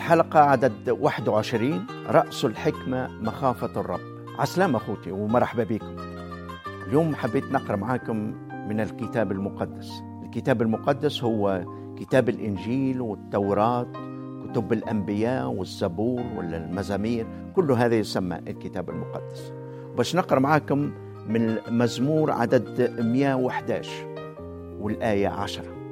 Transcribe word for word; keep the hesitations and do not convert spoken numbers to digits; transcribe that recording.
الحلقة عدد واحد وعشرين، رأس الحكمة مخافة الرب. عسلام أخوتي ومرحبا بكم. اليوم حبيت نقرأ معاكم من الكتاب المقدس. الكتاب المقدس هو كتاب الإنجيل والتوراة، كتب الأنبياء والزبور ولا المزامير، كل هذا يسمى الكتاب المقدس. باش نقرأ معاكم من مزمور عدد مئة وإحدى عشر والآية عشرة.